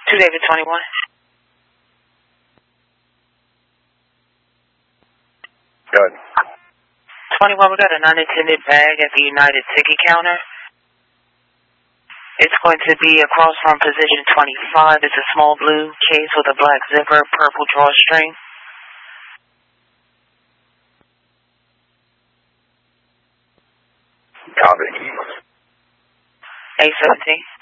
2 David 21. Good. 21, we got an unattended bag at the United ticket counter. It's going to be across from position 25. It's a small blue case with a black zipper, purple drawstring. Copy. 817.